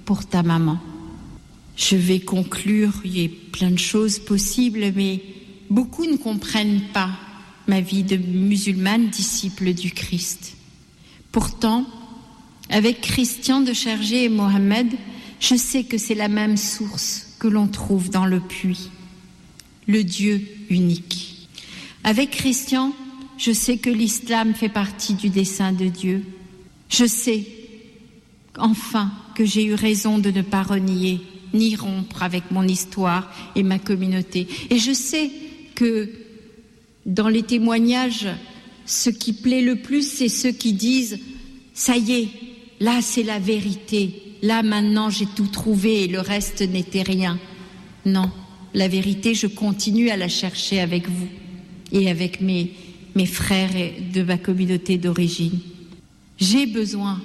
pour ta maman. Je vais conclure, il y a plein de choses possibles, mais beaucoup ne comprennent pas ma vie de musulmane, disciple du Christ. Pourtant, avec Christian de Chergé et Mohamed, je sais que c'est la même source que l'on trouve dans le puits, le Dieu unique. Avec Christian, je sais que l'islam fait partie du dessein de Dieu. Je sais, enfin, que j'ai eu raison de ne pas renier ni rompre avec mon histoire et ma communauté. Et je sais que dans les témoignages, ce qui plaît le plus, c'est ceux qui disent « ça y est, là c'est la vérité, là maintenant j'ai tout trouvé et le reste n'était rien ». Non, la vérité, je continue à la chercher avec vous et avec mes frères de ma communauté d'origine. J'ai besoin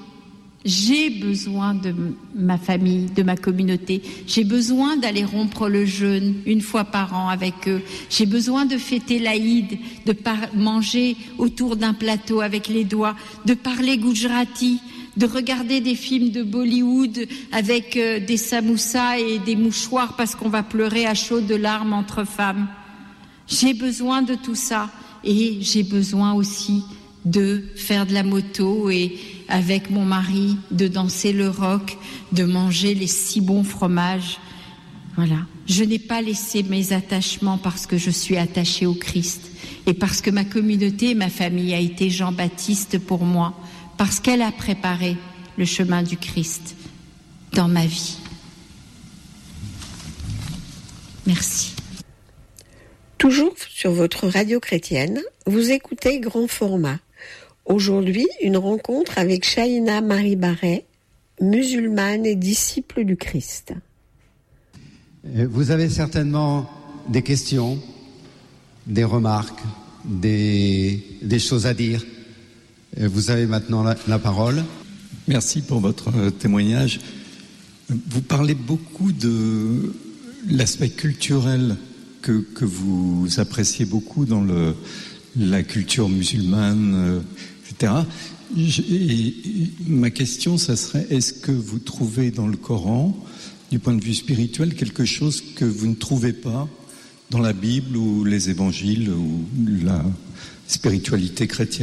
de ma famille, de ma communauté. J'ai besoin d'aller rompre le jeûne une fois par an avec eux. J'ai besoin de fêter l'Aïd, de manger autour d'un plateau avec les doigts, de parler Gujarati, de regarder des films de Bollywood avec des samoussas et des mouchoirs parce qu'on va pleurer à chaudes larmes entre femmes. J'ai besoin de tout ça et j'ai besoin aussi de faire de la moto et avec mon mari, de danser le rock, de manger les si bons fromages. Voilà. Je n'ai pas laissé mes attachements parce que je suis attachée au Christ et parce que ma communauté et ma famille a été Jean-Baptiste pour moi, parce qu'elle a préparé le chemin du Christ dans ma vie. Merci. Toujours sur votre radio chrétienne, vous écoutez Grand Format. Aujourd'hui, une rencontre avec Shaina Marie Barret, musulmane et disciple du Christ. Vous avez certainement des questions, des remarques, des choses à dire. Vous avez maintenant la parole. Merci pour votre témoignage. Vous parlez beaucoup de l'aspect culturel que vous appréciez beaucoup dans la culture musulmane, etc. Et ma question, ça serait, est-ce que vous trouvez dans le Coran, du point de vue spirituel, quelque chose que vous ne trouvez pas dans la Bible ou les évangiles ou la spiritualité chrétienne ?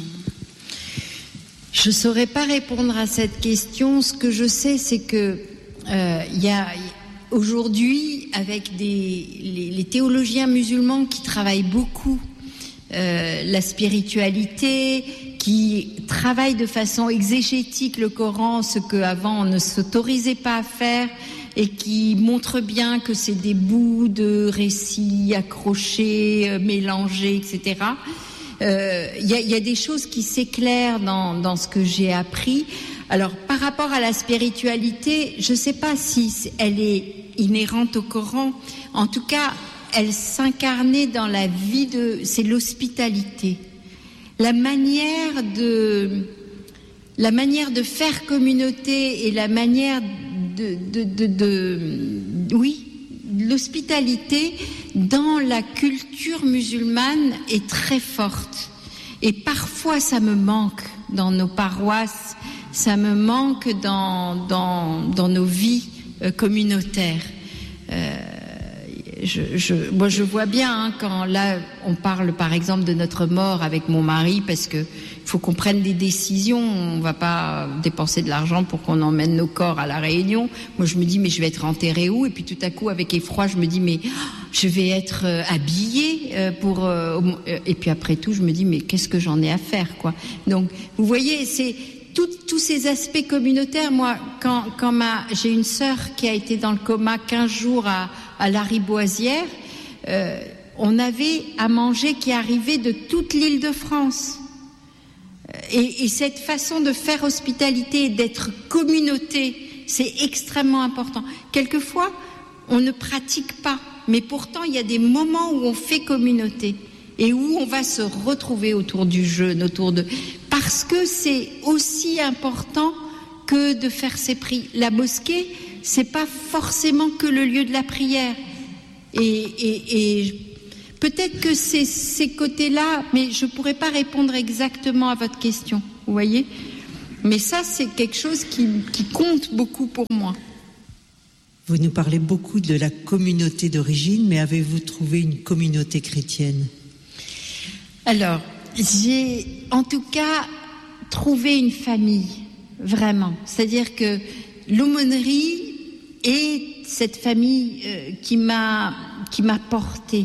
Je ne saurais pas répondre à cette question. Ce que je sais, c'est que y a aujourd'hui, avec les théologiens musulmans qui travaillent beaucoup la spiritualité, qui travaillent de façon exégétique le Coran, ce qu'avant on ne s'autorisait pas à faire, et qui montrent bien que c'est des bouts de récits accrochés, mélangés, etc. Y a des choses qui s'éclairent dans ce que j'ai appris. Alors, par rapport à la spiritualité, je ne sais pas si elle est inhérente au Coran. En tout cas, elle s'incarnait dans la vie c'est l'hospitalité. La manière de faire communauté et la manière l'hospitalité dans la culture musulmane est très forte. Et parfois, ça me manque dans nos paroisses, ça me manque dans nos vies communautaires. Moi, je vois bien quand là, on parle par exemple de notre mort avec mon mari, parce que faut qu'on prenne des décisions. On va pas dépenser de l'argent pour qu'on emmène nos corps à la Réunion. Moi, je me dis, mais je vais être enterrée où ? Et puis tout à coup, avec effroi, je me dis, mais je vais être habillée et puis après tout, je me dis, mais qu'est-ce que j'en ai à faire, quoi. Donc, vous voyez, c'est tous ces aspects communautaires. Moi, quand j'ai une sœur qui a été dans le coma 15 jours à Lariboisière, on avait à manger qui arrivait de toute l'île de France. Et cette façon de faire hospitalité et d'être communauté, c'est extrêmement important. Quelquefois, on ne pratique pas, mais pourtant, il y a des moments où on fait communauté et où on va se retrouver autour du jeûne, parce que c'est aussi important que de faire ses prières. La mosquée, c'est pas forcément que le lieu de la prière. Et peut-être que c'est ces côtés-là, mais je pourrais pas répondre exactement à votre question. Vous voyez ? Mais ça, c'est quelque chose qui compte beaucoup pour moi. Vous nous parlez beaucoup de la communauté d'origine, mais avez-vous trouvé une communauté chrétienne ? Alors, j'ai en tout cas trouvé une famille, vraiment. C'est-à-dire que l'aumônerie est cette famille qui m'a portée.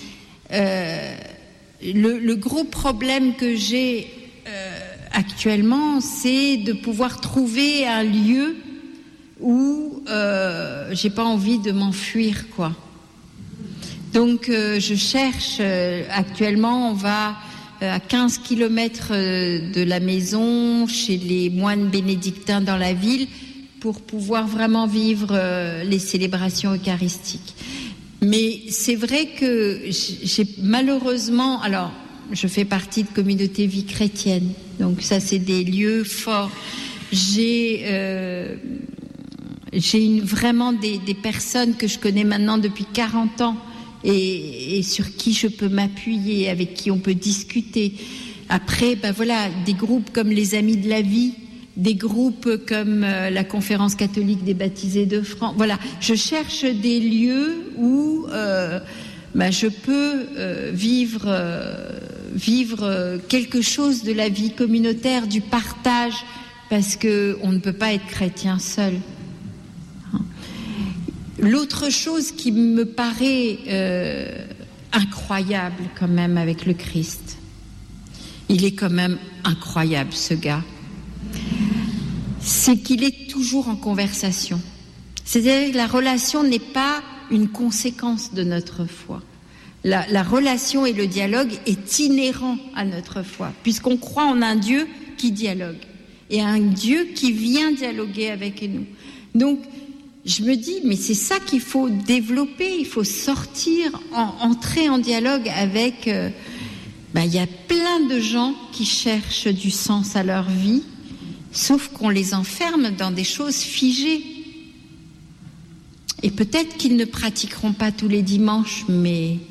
Le gros problème que j'ai actuellement, c'est de pouvoir trouver un lieu où j'ai pas envie de m'enfuir, quoi. Donc je cherche, actuellement on va à 15 km de la maison, chez les moines bénédictins dans la ville, pour pouvoir vraiment vivre les célébrations eucharistiques. Mais c'est vrai que j'ai malheureusement, alors je fais partie de communauté vie chrétienne, donc ça c'est des lieux forts. J'ai vraiment des personnes que je connais maintenant depuis 40 ans et sur qui je peux m'appuyer, avec qui on peut discuter. Après, voilà, des groupes comme les Amis de la Vie, des groupes comme la Conférence catholique des baptisés de France. Voilà, je cherche des lieux où je peux vivre quelque chose de la vie communautaire, du partage, parce qu'on ne peut pas être chrétien seul. L'autre chose qui me paraît incroyable quand même avec le Christ, il est quand même incroyable ce gars, c'est qu'il est toujours en conversation. C'est-à-dire que la relation n'est pas une conséquence de notre foi. La relation et le dialogue est inhérent à notre foi, puisqu'on croit en un Dieu qui dialogue et un Dieu qui vient dialoguer avec nous. Donc, je me dis, mais c'est ça qu'il faut développer, il faut sortir, entrer en dialogue avec... il y a plein de gens qui cherchent du sens à leur vie, sauf qu'on les enferme dans des choses figées. Et peut-être qu'ils ne pratiqueront pas tous les dimanches, mais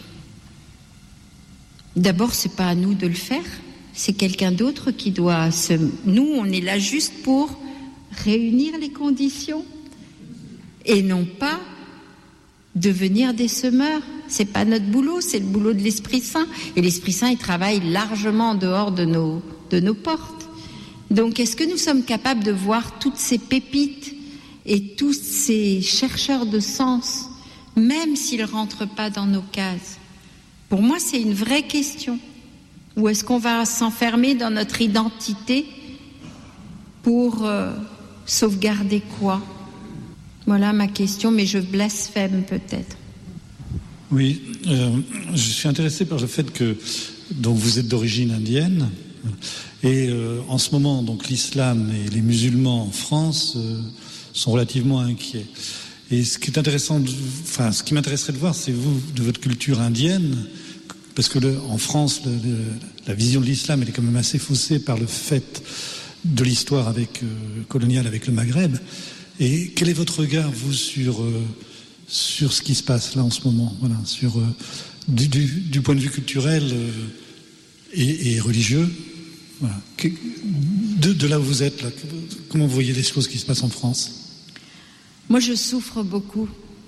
d'abord, c'est pas à nous de le faire, c'est quelqu'un d'autre qui doit se... Nous, on est là juste pour réunir les conditions et non pas devenir des semeurs. C'est pas notre boulot, c'est le boulot de l'Esprit Saint. Et l'Esprit Saint, il travaille largement en dehors de nos portes. Donc, est-ce que nous sommes capables de voir toutes ces pépites et tous ces chercheurs de sens, même s'ils ne rentrent pas dans nos cases? Pour moi, c'est une vraie question. Ou est-ce qu'on va s'enfermer dans notre identité pour sauvegarder quoi? Voilà ma question, mais je blasphème peut-être. Oui, je suis intéressé par le fait que donc vous êtes d'origine indienne et en ce moment donc l'islam et les musulmans en France sont relativement inquiets. Et ce qui est intéressant, ce qui m'intéresserait de voir, c'est vous de votre culture indienne, parce que en France la vision de l'islam elle est quand même assez faussée par le fait de l'histoire coloniale avec le Maghreb. Et quel est votre regard, vous, sur ce qui se passe là en ce moment, voilà, du point de vue culturel et religieux, voilà. De là où vous êtes, là, comment vous voyez les choses qui se passent en France? Moi, je souffre beaucoup.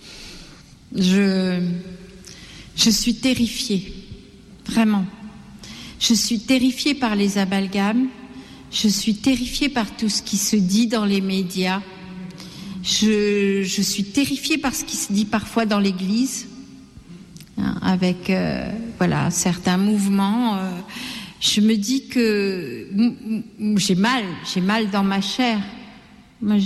Je suis terrifiée, vraiment. Je suis terrifiée par les amalgames. Je suis terrifiée par tout ce qui se dit dans les médias. Je suis terrifiée par ce qui se dit parfois dans l'Église, avec certains mouvements. Je me dis que j'ai mal dans ma chair. Moi,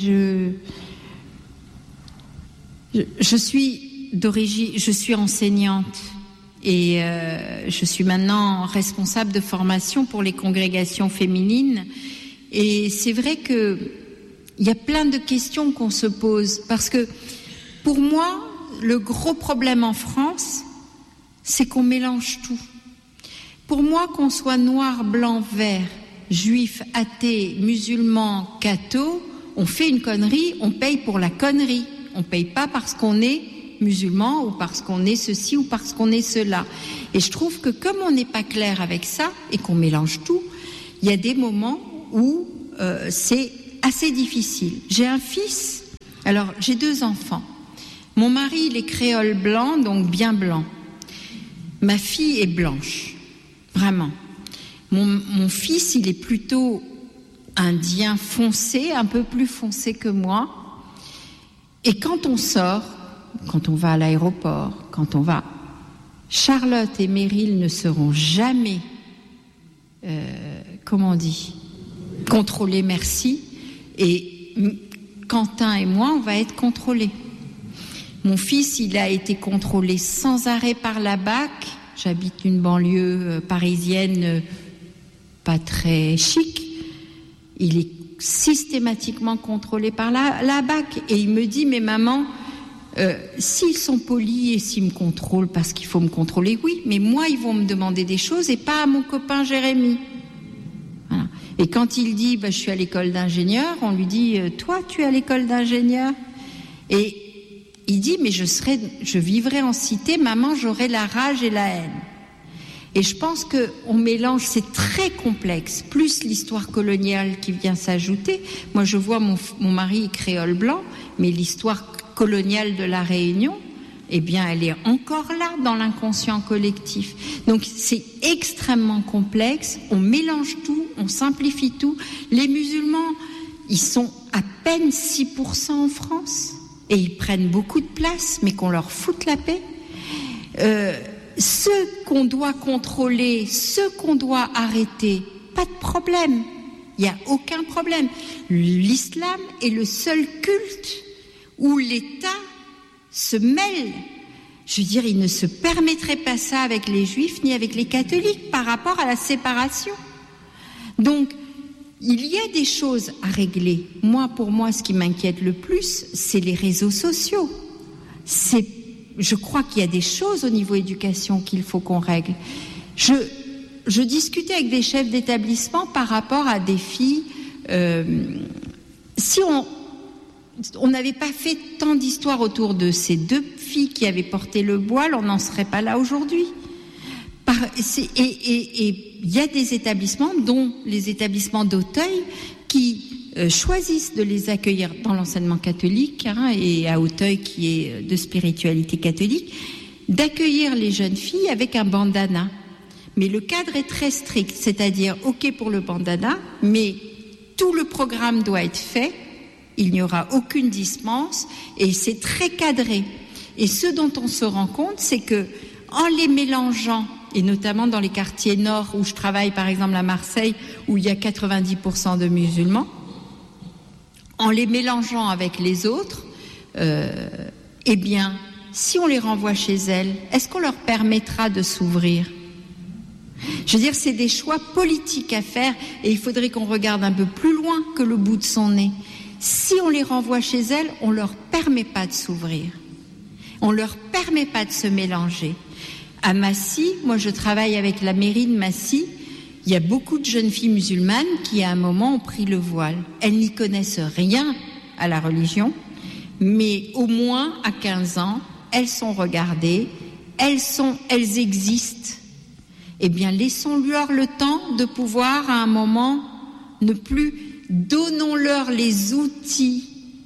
je suis d'origine, je suis enseignante et je suis maintenant responsable de formation pour les congrégations féminines. Et c'est vrai que il y a plein de questions qu'on se pose, parce que pour moi, le gros problème en France, c'est qu'on mélange tout. Pour moi, qu'on soit noir, blanc, vert, juif, athée, musulman, catho, on fait une connerie, on paye pour la connerie. On paye pas parce qu'on est musulman ou parce qu'on est ceci ou parce qu'on est cela. Et je trouve que comme on n'est pas clair avec ça et qu'on mélange tout, il y a des moments où c'est assez difficile. J'ai un fils, alors j'ai 2 enfants. Mon mari, il est créole blanc, donc bien blanc. Ma fille est blanche, vraiment. Mon fils, il est plutôt indien foncé, un peu plus foncé que moi. Et quand on sort, quand on va à l'aéroport, Charlotte et Meryl ne seront jamais, contrôlés, merci. Et Quentin et moi, on va être contrôlés. Mon fils, il a été contrôlé sans arrêt par la BAC. J'habite une banlieue parisienne pas très chic. Il est systématiquement contrôlé par la BAC. Et il me dit, mais maman, s'ils sont polis et s'ils me contrôlent parce qu'il faut me contrôler, oui, mais moi, ils vont me demander des choses et pas à mon copain Jérémy. Voilà. Et quand il dit, je suis à l'école d'ingénieur, on lui dit, toi, tu es à l'école d'ingénieur? Et il dit, mais je vivrai en cité, maman, j'aurai la rage et la haine. Et je pense qu'on mélange, c'est très complexe, plus l'histoire coloniale qui vient s'ajouter. Moi, je vois mon mari créole blanc, mais l'histoire coloniale de la Réunion, eh bien, elle est encore là dans l'inconscient collectif. Donc, c'est extrêmement complexe. On mélange tout, on simplifie tout. Les musulmans, ils sont à peine 6% en France et ils prennent beaucoup de place, mais qu'on leur foute la paix. Ceux qu'on doit contrôler, ceux qu'on doit arrêter, pas de problème. Il n'y a aucun problème. L'islam est le seul culte où l'État se mêle. Je veux dire, il ne se permettrait pas ça avec les juifs ni avec les catholiques par rapport à la séparation. Donc, il y a des choses à régler. Pour moi, ce qui m'inquiète le plus, c'est les réseaux sociaux. Je crois qu'il y a des choses au niveau éducation qu'il faut qu'on règle. Je discutais avec des chefs d'établissement par rapport à des filles. Si on n'avait pas fait tant d'histoires autour de ces 2 filles qui avaient porté le voile, on n'en serait pas là aujourd'hui. Et il y a des établissements, dont les établissements d'Auteuil, qui choisissent de les accueillir dans l'enseignement catholique, et à Auteuil qui est de spiritualité catholique, d'accueillir les jeunes filles avec un bandana. Mais le cadre est très strict, c'est-à-dire OK pour le bandana, mais tout le programme doit être fait, il n'y aura aucune dispense et c'est très cadré. Et ce dont on se rend compte, c'est que en les mélangeant, et notamment dans les quartiers nord où je travaille, par exemple à Marseille, où il y a 90% de musulmans, en les mélangeant avec les autres, eh bien, si on les renvoie chez elles, est-ce qu'on leur permettra de s'ouvrir ? Je veux dire, c'est des choix politiques à faire et il faudrait qu'on regarde un peu plus loin que le bout de son nez. Si on les renvoie chez elles, on ne leur permet pas de s'ouvrir. On ne leur permet pas de se mélanger. À Massy, moi je travaille avec la mairie de Massy, il y a beaucoup de jeunes filles musulmanes qui à un moment ont pris le voile. Elles n'y connaissent rien à la religion, mais au moins à 15 ans, elles sont regardées, elles existent. Eh bien, laissons-leur le temps de pouvoir, à un moment, ne plus... Donnons-leur les outils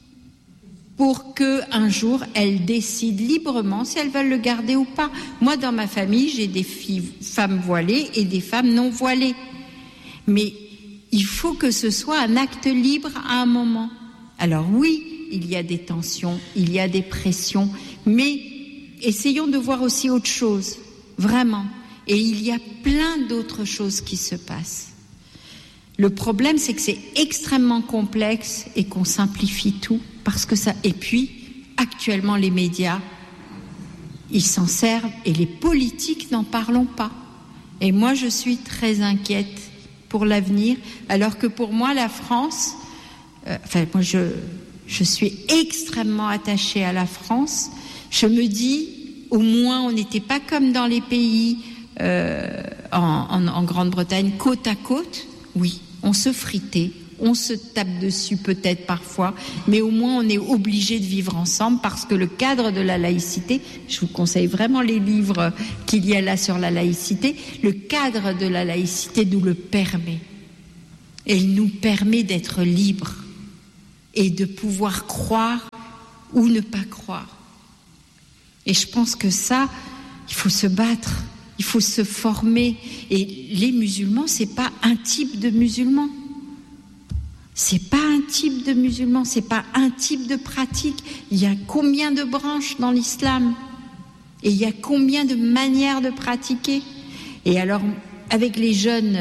pour qu'un jour, elles décident librement si elles veulent le garder ou pas. Moi, dans ma famille, j'ai des femmes voilées et des femmes non voilées. Mais il faut que ce soit un acte libre à un moment. Alors oui, il y a des tensions, il y a des pressions, mais essayons de voir aussi autre chose, vraiment. Et il y a plein d'autres choses qui se passent. Le problème, c'est que c'est extrêmement complexe et qu'on simplifie tout parce que ça. Et puis, actuellement, les médias, ils s'en servent et les politiques n'en parlons pas. Et moi, je suis très inquiète pour l'avenir, alors que pour moi, la France, moi, je suis extrêmement attachée à la France. Je me dis, au moins, on n'était pas comme dans les pays en Grande-Bretagne, côte à côte. Oui, on se fritait, on se tape dessus peut-être parfois, mais au moins on est obligé de vivre ensemble parce que le cadre de la laïcité, je vous conseille vraiment les livres qu'il y a là sur la laïcité, le cadre de la laïcité nous le permet. Elle nous permet d'être libres et de pouvoir croire ou ne pas croire. Et je pense que ça, il faut se battre, il faut se former. Et les musulmans, c'est pas un type de musulman. C'est pas un type de musulman, c'est pas un type de pratique. Il y a combien de branches dans l'islam? Et il y a combien de manières de pratiquer? Et alors, avec les jeunes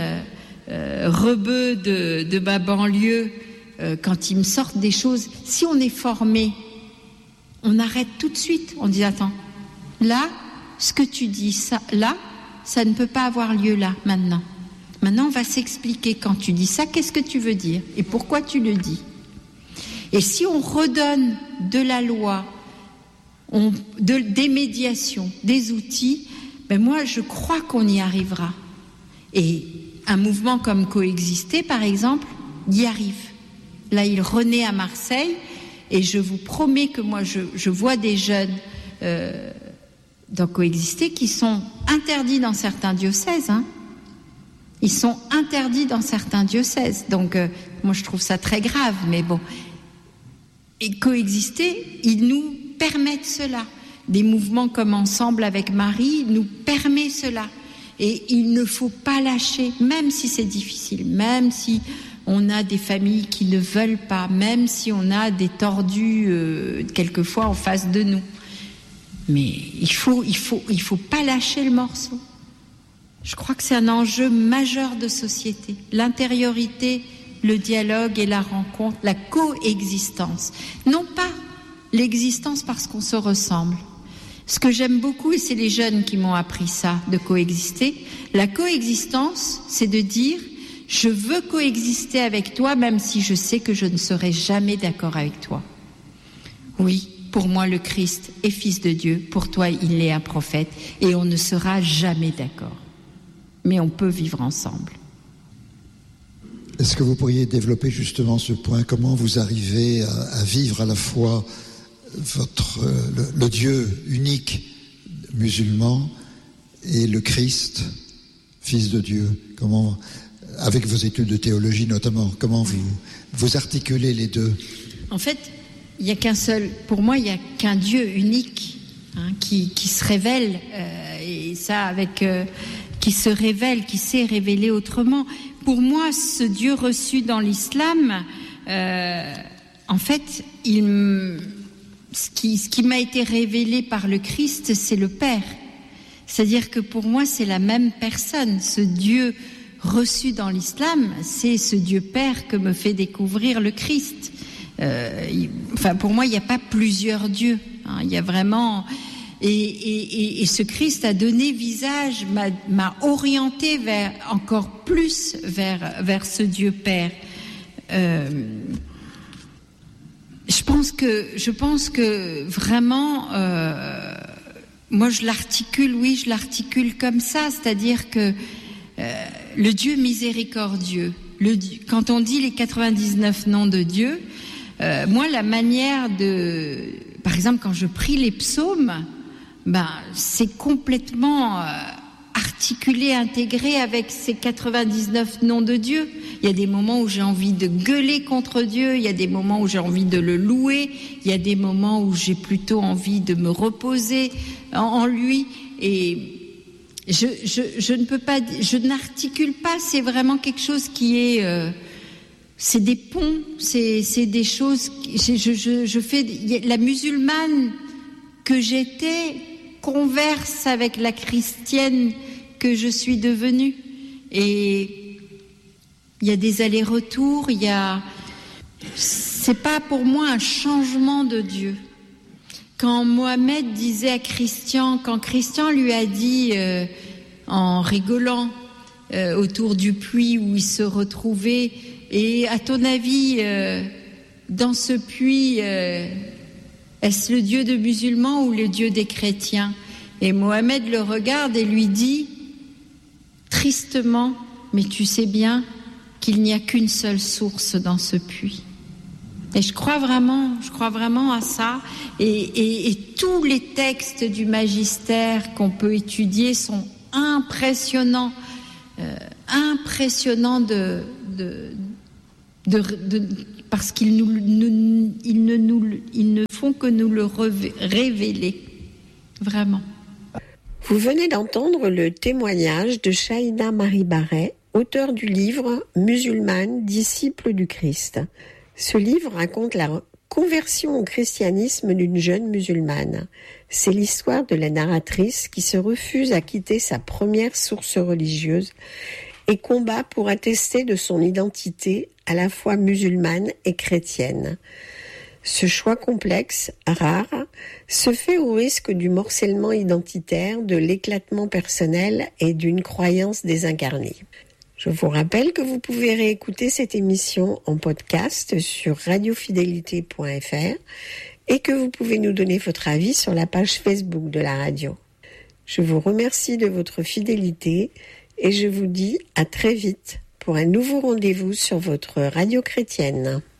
rebeux de ma banlieue, quand ils me sortent des choses, si on est formé, on arrête tout de suite. On dit, attends, là, ce que tu dis, ça ne peut pas avoir lieu là, maintenant. Maintenant, on va s'expliquer quand tu dis ça, qu'est-ce que tu veux dire et pourquoi tu le dis. Et si on redonne de la loi, des médiations, des outils, ben moi, je crois qu'on y arrivera. Et un mouvement comme Coexister, par exemple, y arrive. Là, il renaît à Marseille, et je vous promets que moi, je vois des jeunes dans Coexister qui sont interdits dans certains diocèses, hein. Ils sont interdits dans certains diocèses. Donc, moi, je trouve ça très grave, mais bon. Et Coexister, ils nous permettent cela. Des mouvements comme Ensemble avec Marie nous permettent cela. Et il ne faut pas lâcher, même si c'est difficile, même si on a des familles qui ne veulent pas, même si on a des tordus quelquefois en face de nous. Mais il faut pas lâcher le morceau. Je crois que c'est un enjeu majeur de société. L'intériorité, le dialogue et la rencontre, la coexistence. Non pas l'existence parce qu'on se ressemble. Ce que j'aime beaucoup, et c'est les jeunes qui m'ont appris ça, de coexister, la coexistence, c'est de dire « je veux coexister avec toi même si je sais que je ne serai jamais d'accord avec toi ». Oui, pour moi le Christ est fils de Dieu, pour toi il est un prophète, et on ne sera jamais d'accord. Mais on peut vivre ensemble. Est-ce que vous pourriez développer justement ce point? Comment vous arrivez à vivre à la fois le Dieu unique musulman et le Christ, fils de Dieu? Comment, avec vos études de théologie notamment, comment vous articulez les deux? En fait, il n'y a qu'un seul, pour moi, il n'y a qu'un Dieu unique qui se révèle, et ça avec... qui se révèle, qui s'est révélé autrement. Pour moi, ce Dieu reçu dans l'islam, en fait, ce qui m'a été révélé par le Christ, c'est le Père. C'est-à-dire que pour moi, c'est la même personne. Ce Dieu reçu dans l'islam, c'est ce Dieu Père que me fait découvrir le Christ. Pour moi, il n'y a pas plusieurs dieux. Il y a vraiment... Et ce Christ a donné visage, m'a orienté encore plus vers ce Dieu Père. Je pense que vraiment, moi je l'articule comme ça, c'est-à-dire que le Dieu miséricordieux, quand on dit les 99 noms de Dieu, moi la manière par exemple quand je prie les psaumes, c'est complètement articulé, intégré avec ces 99 noms de Dieu. Il y a des moments où j'ai envie de gueuler contre Dieu, il y a des moments où j'ai envie de le louer, il y a des moments où j'ai plutôt envie de me reposer en lui. Et je ne peux pas, je n'articule pas, c'est vraiment quelque chose qui est... c'est des ponts, c'est des choses... Je fais... La musulmane que j'étais... converse avec la chrétienne que je suis devenue. Et il y a des allers-retours, c'est pas pour moi un changement de Dieu. Quand Mohamed disait à Christian, quand Christian lui a dit, en rigolant, autour du puits où il se retrouvait, et à ton avis, dans ce puits, est-ce le Dieu des musulmans ou le Dieu des chrétiens? Et Mohamed le regarde et lui dit, tristement, mais tu sais bien qu'il n'y a qu'une seule source dans ce puits. Et je crois vraiment à ça. Et tous les textes du magistère qu'on peut étudier sont impressionnants, parce qu'ils ne font que nous le révéler, vraiment. Vous venez d'entendre le témoignage de Shaina Marie Barret, auteure du livre « Musulmane, disciple du Christ ». Ce livre raconte la conversion au christianisme d'une jeune musulmane. C'est l'histoire de la narratrice qui se refuse à quitter sa première source religieuse et combat pour attester de son identité à la fois musulmane et chrétienne. Ce choix complexe, rare, se fait au risque du morcellement identitaire, de l'éclatement personnel et d'une croyance désincarnée. Je vous rappelle que vous pouvez réécouter cette émission en podcast sur radiofidélité.fr et que vous pouvez nous donner votre avis sur la page Facebook de la radio. Je vous remercie de votre fidélité et je vous dis à très vite pour un nouveau rendez-vous sur votre radio chrétienne.